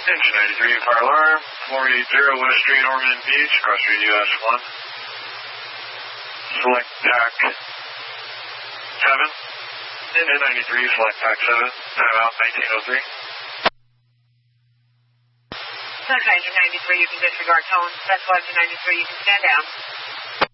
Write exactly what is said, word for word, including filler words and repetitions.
Engine ninety-three, fire alarm, four eight zero West Street, Ormond Beach, cross street U S one. Select tack seven. N ninety-three, select tack seven. Timeout nineteen oh three. Sunshine Engine ninety-three, you can disregard tone. That's Engine ninety-three, you can stand down.